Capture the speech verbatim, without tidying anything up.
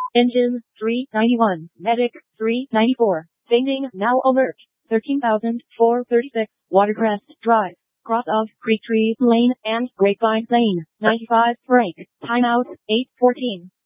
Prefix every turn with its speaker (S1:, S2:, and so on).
S1: Engine, three ninety-one. Medic, three ninety-four. Fainting, now alert. thirteen thousand four hundred thirty-six. Watercrest Drive. Cross of Creek Tree Lane and Grapevine Lane. ninety-five. Break. Timeout, eight fourteen.